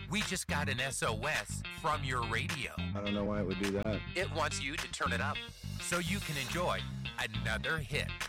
We just got an SOS from your radio. I don't know why it would do that. It wants you to turn it up so you can enjoy another hit